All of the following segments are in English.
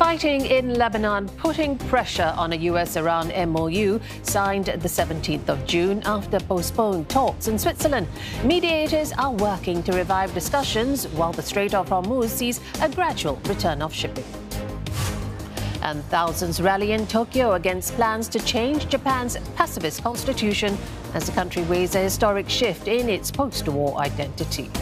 Fighting in Lebanon putting pressure on a US-Iran MOU signed the 17th of June after postponed talks in Switzerland. Mediators are working to revive discussions while the Strait of Hormuz sees a gradual return of shipping. And thousands rally in Tokyo against plans to change Japan's pacifist constitution as the country weighs a historic shift in its post-war identity.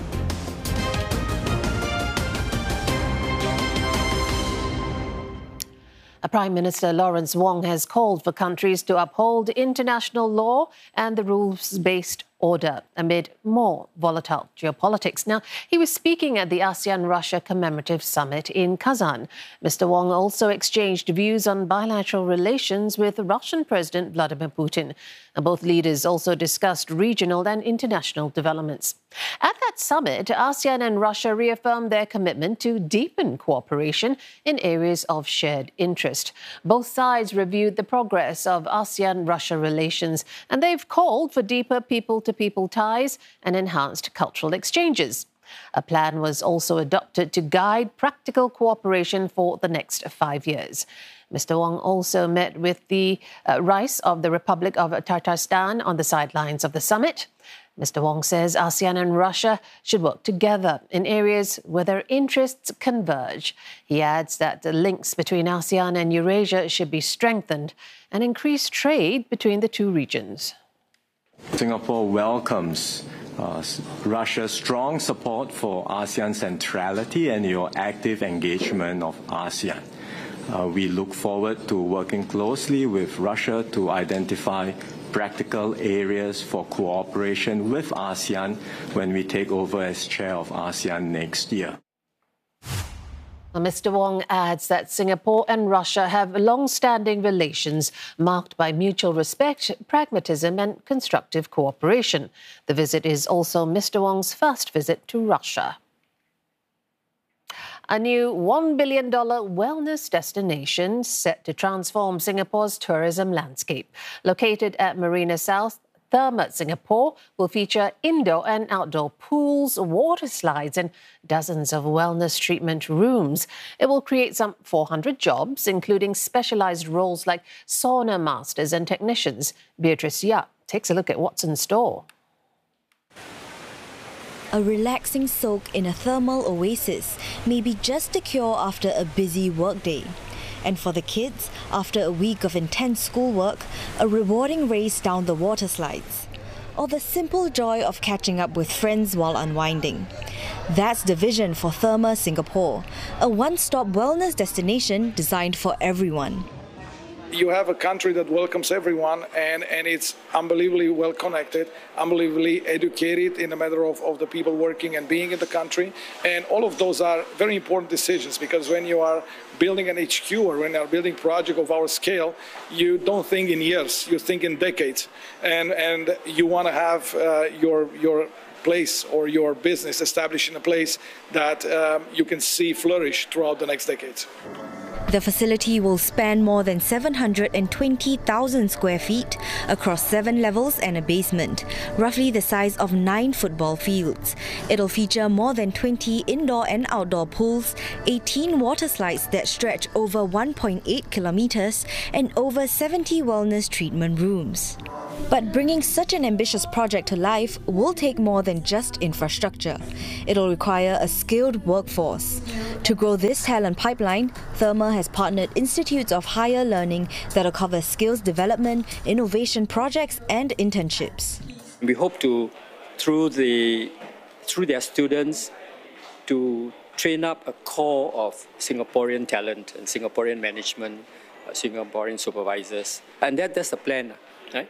Prime Minister Lawrence Wong has called for countries to uphold international law and the rules-based order amid more volatile geopolitics. Now, he was speaking at the ASEAN-Russia Commemorative Summit in Kazan. Mr. Wong also exchanged views on bilateral relations with Russian President Vladimir Putin. And both leaders also discussed regional and international developments. At that summit, ASEAN and Russia reaffirmed their commitment to deepen cooperation in areas of shared interest. Both sides reviewed the progress of ASEAN-Russia relations, and they've called for deeper people-to-people ties and enhanced cultural exchanges. A plan was also adopted to guide practical cooperation for the next 5 years. Mr. Wong also met with the Rais of the Republic of Tatarstan on the sidelines of the summit. Mr. Wong says ASEAN and Russia should work together in areas where their interests converge. He adds that the links between ASEAN and Eurasia should be strengthened and increase trade between the two regions. Singapore welcomes Russia's strong support for ASEAN centrality and your active engagement of ASEAN. We look forward to working closely with Russia to identify practical areas for cooperation with ASEAN when we take over as chair of ASEAN next year. Mr. Wong adds that Singapore and Russia have long-standing relations marked by mutual respect, pragmatism and constructive cooperation. The visit is also Mr. Wong's first visit to Russia. A new $1 billion wellness destination set to transform Singapore's tourism landscape. Located at Marina South, Therma Singapore will feature indoor and outdoor pools, water slides and dozens of wellness treatment rooms. It will create some 400 jobs, including specialised roles like sauna masters and technicians. Beatrice Yap takes a look at what's in store. A relaxing soak in a thermal oasis may be just a cure after a busy workday. And for the kids, after a week of intense schoolwork, a rewarding race down the water slides. Or the simple joy of catching up with friends while unwinding. That's the vision for Therma Singapore, a one-stop wellness destination designed for everyone. You have a country that welcomes everyone and it's unbelievably well connected, unbelievably educated in the matter of the people working and being in the country. And all of those are very important decisions because when you are building an HQ or when you are building a project of our scale, you don't think in years, you think in decades. And you want to have your place or your business established in a place that you can see flourish throughout the next decades. The facility will span more than 720,000 square feet across 7 levels and a basement, roughly the size of 9 football fields. It'll feature more than 20 indoor and outdoor pools, 18 water slides that stretch over 1.8 kilometers, and over 70 wellness treatment rooms. But bringing such an ambitious project to life will take more than just infrastructure. It'll require a skilled workforce. To grow this talent pipeline, Therma has partnered institutes of higher learning that'll cover skills development, innovation projects and internships. We hope to, through their students, to train up a core of Singaporean talent and Singaporean management, Singaporean supervisors. And that's the plan, right?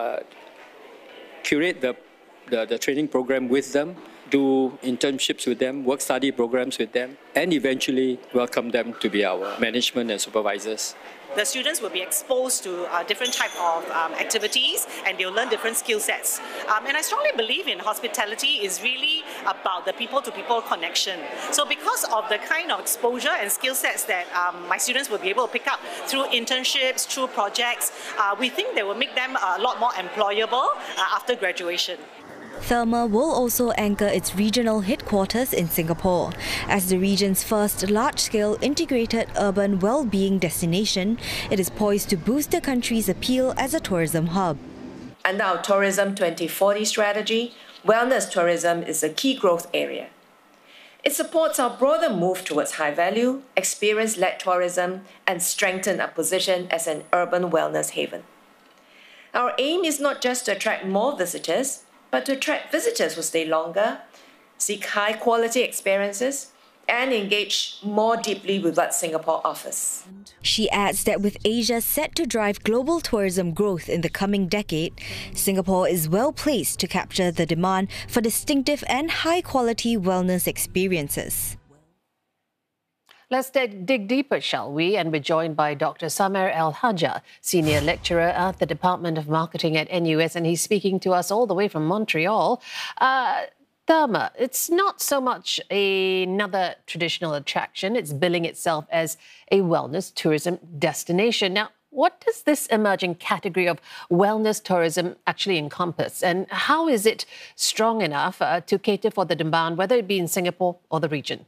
Curate the training program with them, do internships with them, work study programs with them, and eventually welcome them to be our management and supervisors. The students will be exposed to different type of activities and they'll learn different skill sets. And I strongly believe in hospitality is really about the people-to-people connection. So because of the kind of exposure and skill sets that my students will be able to pick up through internships, through projects, we think they will make them a lot more employable after graduation. Therma will also anchor its regional headquarters in Singapore. As the region's first large-scale integrated urban well-being destination, it is poised to boost the country's appeal as a tourism hub. Under our Tourism 2040 strategy, wellness tourism is a key growth area. It supports our broader move towards high-value, experience-led tourism and strengthen our position as an urban wellness haven. Our aim is not just to attract more visitors, but to attract visitors who stay longer, seek high-quality experiences, and engage more deeply with what Singapore offers. She adds that with Asia set to drive global tourism growth in the coming decade, Singapore is well placed to capture the demand for distinctive and high-quality wellness experiences. Let's dig deeper, shall we? And we're joined by Dr. Samer El-Hajja, Senior Lecturer at the Department of Marketing at NUS, and he's speaking to us all the way from Montreal. Therma, it's not so much another traditional attraction. It's billing itself as a wellness tourism destination. Now, what does this emerging category of wellness tourism actually encompass? And how is it strong enough to cater for the demand, whether it be in Singapore or the region?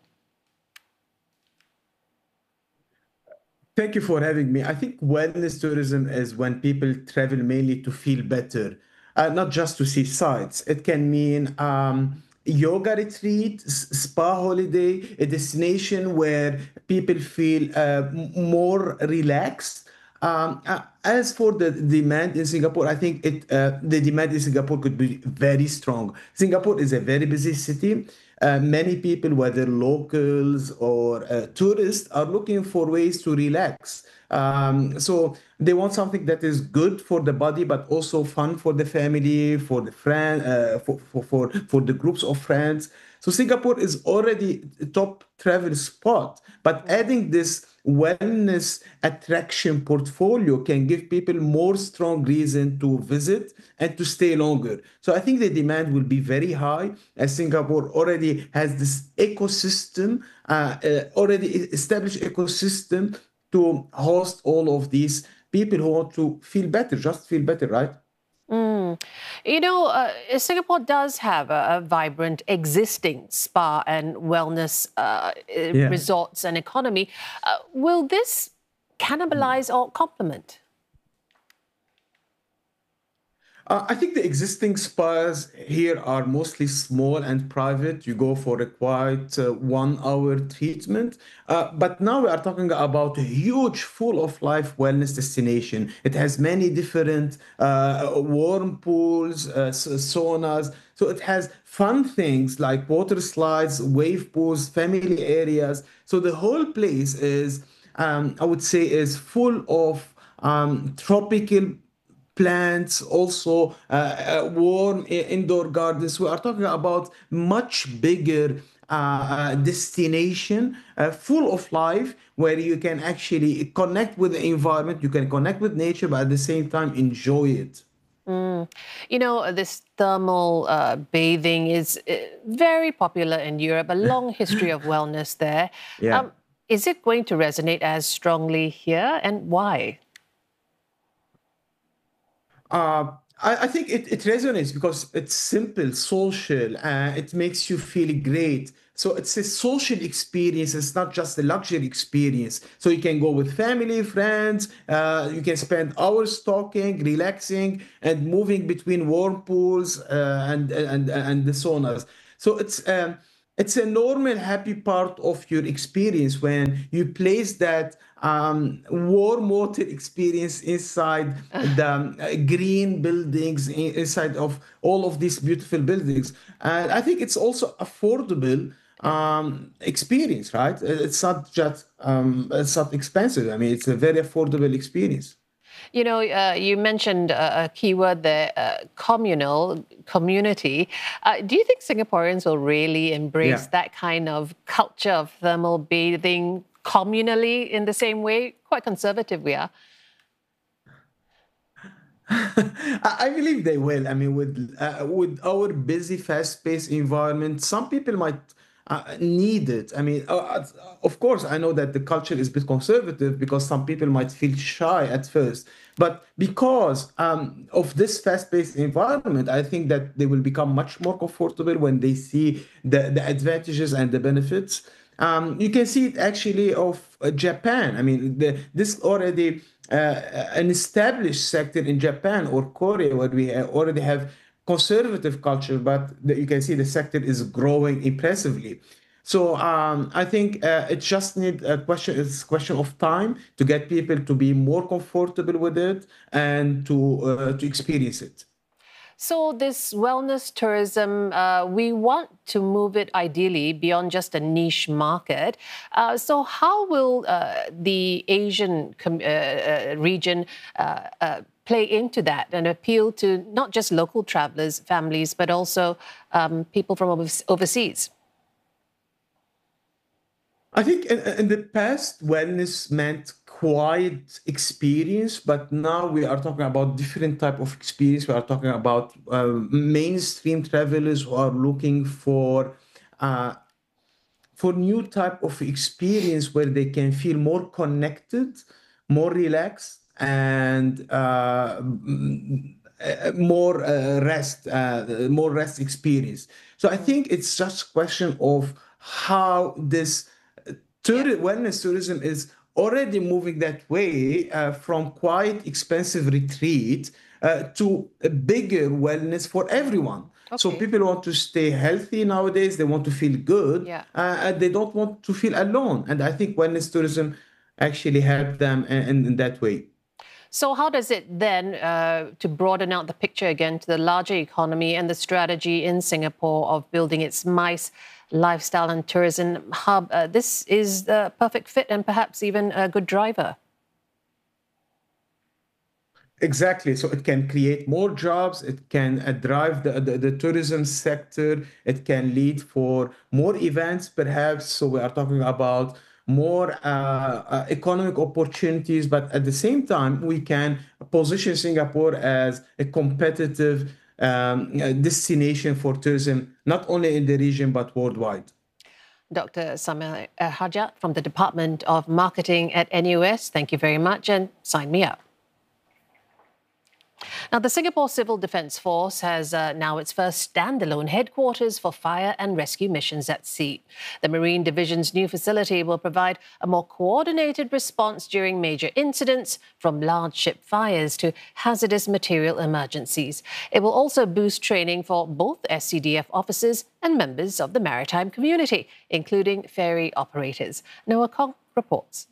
Thank you for having me. I think wellness tourism is when people travel mainly to feel better, not just to see sights. It can mean yoga retreat, spa holiday, a destination where people feel more relaxed. As for the demand in Singapore, I think the demand in Singapore could be very strong. Singapore is a very busy city. Many people, whether locals or tourists, are looking for ways to relax. So they want something that is good for the body, but also fun for the family, for the friend, for the groups of friends. So Singapore is already a top travel spot, but adding this wellness attraction portfolio can give people more strong reason to visit and to stay longer. So I think the demand will be very high, as Singapore already has this ecosystem, already established ecosystem to host all of these people who want to feel better, just feel better, right? You know, Singapore does have a vibrant existing spa and wellness resorts and economy. Will this cannibalize or complement? I think the existing spas here are mostly small and private. You go for a quiet 1 hour treatment. But now we are talking about a huge, full of life wellness destination. It has many different warm pools, saunas. So it has fun things like water slides, wave pools, family areas. So the whole place is, I would say, is full of tropical plants, also warm indoor gardens. We are talking about much bigger destination, full of life, where you can actually connect with the environment, you can connect with nature, but at the same time enjoy it. You know, this thermal bathing is very popular in Europe, a long history of wellness there. Yeah. Is it going to resonate as strongly here, and why? I think it resonates because it's simple, social, it makes you feel great. So it's a social experience. It's not just a luxury experience. So you can go with family, friends. You can spend hours talking, relaxing, and moving between warm pools and the saunas. So it's a normal, happy part of your experience when you place that warm water experience inside the green buildings, inside of all of these beautiful buildings. And I think it's also affordable experience, right? It's not just it's not expensive. I mean, it's a very affordable experience. You know, you mentioned a keyword there, community. Do you think Singaporeans will really embrace that kind of culture of thermal bathing communally in the same way? Quite conservative we are. I believe they will. I mean, with our busy, fast-paced environment, some people might needed. I mean, of course, I know that the culture is a bit conservative because some people might feel shy at first. But because of this fast-paced environment, I think that they will become much more comfortable when they see the advantages and the benefits. You can see it actually of Japan. I mean, this already an established sector in Japan or Korea where we already have conservative culture, but you can see the sector is growing impressively. So I think it just needs it's a question of time to get people to be more comfortable with it and to experience it. So this wellness tourism, we want to move it ideally beyond just a niche market. So how will the Asian region play into that and appeal to not just local travelers, families, but also people from overseas? I think in the past, wellness meant quiet experience, but now we are talking about different type of experience. We are talking about mainstream travelers who are looking for new type of experience where they can feel more connected, more relaxed, and more rest experience. So I think it's just a question of how this wellness tourism is already moving that way from quite expensive retreat to a bigger wellness for everyone. Okay. So people want to stay healthy nowadays. They want to feel good. And they don't want to feel alone. And I think wellness tourism actually helped them in that way. So how does it then, to broaden out the picture again to the larger economy and the strategy in Singapore of building its MICE lifestyle and tourism hub, this is the perfect fit and perhaps even a good driver? Exactly. So it can create more jobs. It can drive the tourism sector. It can lead for more events, perhaps. So we are talking about more economic opportunities, but at the same time, we can position Singapore as a competitive destination for tourism, not only in the region, but worldwide. Dr. Samir Hajat from the Department of Marketing at NUS, thank you very much, and sign me up. Now, the Singapore Civil Defence Force has now its first standalone headquarters for fire and rescue missions at sea. The Marine Division's new facility will provide a more coordinated response during major incidents, from large ship fires to hazardous material emergencies. It will also boost training for both SCDF officers and members of the maritime community, including ferry operators. Noah Kong reports.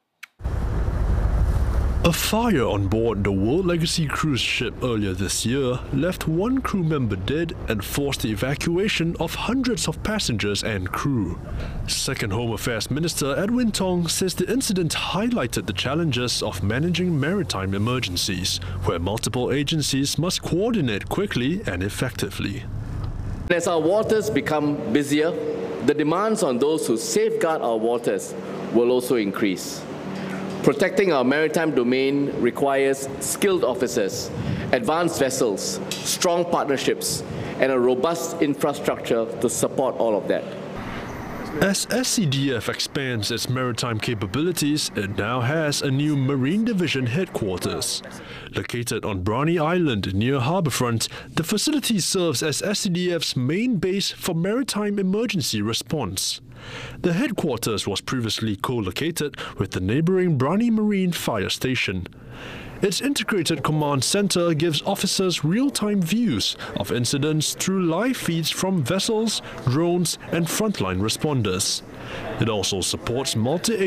A fire on board the World Legacy cruise ship earlier this year left one crew member dead and forced the evacuation of hundreds of passengers and crew. Second Home Affairs Minister Edwin Tong says the incident highlighted the challenges of managing maritime emergencies, where multiple agencies must coordinate quickly and effectively. As our waters become busier, the demands on those who safeguard our waters will also increase. Protecting our maritime domain requires skilled officers, advanced vessels, strong partnerships, and a robust infrastructure to support all of that. As SCDF expands its maritime capabilities, it now has a new Marine Division headquarters. Located on Brani Island near Harbourfront, the facility serves as SCDF's main base for maritime emergency response. The headquarters was previously co-located with the neighbouring Brani Marine Fire Station. Its integrated command centre gives officers real-time views of incidents through live feeds from vessels, drones and frontline responders. It also supports multi